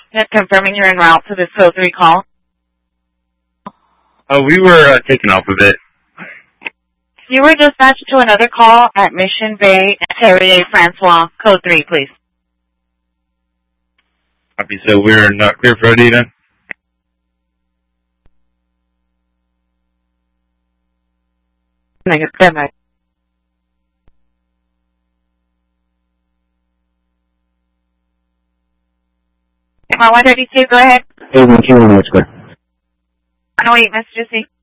Just confirming you're en route to this code 3 call. We were taken off of it. You were dispatched to another call at Mission Bay, Terrier, Francois. Code 3, please. Copy, so we're not clear for OD then? Negative, stand by. My 132, go ahead. 812, let's go. 108, Mr. C.